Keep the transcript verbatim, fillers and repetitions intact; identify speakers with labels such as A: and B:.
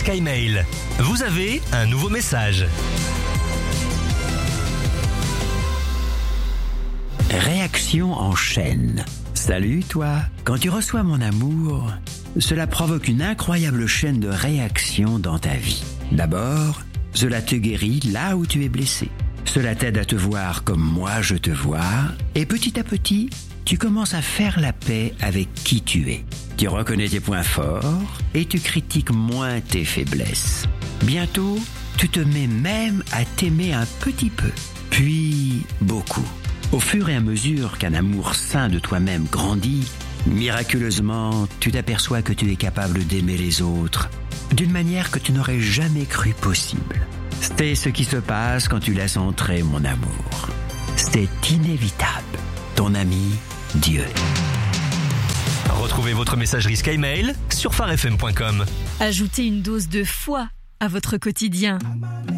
A: SkyMail. Vous avez un nouveau message.
B: Réaction en chaîne. Salut toi, quand tu reçois mon amour, cela provoque une incroyable chaîne de réactions dans ta vie. D'abord, cela te guérit là où tu es blessé. Cela t'aide à te voir comme moi je te vois, et petit à petit, tu commences à faire la paix avec qui tu es. Tu reconnais tes points forts et tu critiques moins tes faiblesses. Bientôt, tu te mets même à t'aimer un petit peu, puis beaucoup. Au fur et à mesure qu'un amour sain de toi-même grandit, miraculeusement, tu t'aperçois que tu es capable d'aimer les autres d'une manière que tu n'aurais jamais cru possible. C'est ce qui se passe quand tu laisses entrer mon amour. C'est inévitable. Ton ami, Dieu.
A: Retrouvez votre messagerie SkyMail sur phare f m point com.
C: Ajoutez une dose de foi à votre quotidien.